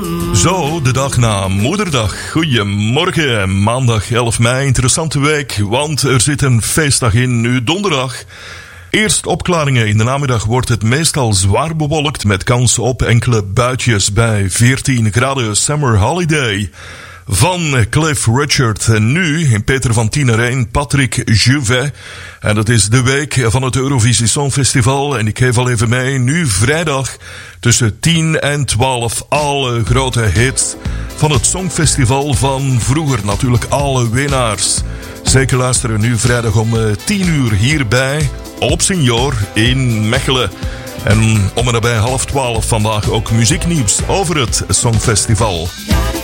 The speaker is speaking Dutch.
Zo, de dag na Moederdag. Goedemorgen, maandag 11 mei. Interessante week, want er zit een feestdag in, nu donderdag. Eerst opklaringen. In de namiddag wordt het meestal zwaar bewolkt met kans op enkele buitjes bij 14 graden Summer Holiday. Van Cliff Richard en nu in Peter van Tienerijn, Patrick Juvet. En dat is de week van het Eurovisie Songfestival. En ik geef al even mee, nu vrijdag tussen 10 en 12 alle grote hits van het Songfestival van vroeger. Natuurlijk alle winnaars. Zeker luisteren nu vrijdag om 10 uur hierbij op Senior in Mechelen. En om en nabij 11:30 vandaag ook muzieknieuws over het Songfestival.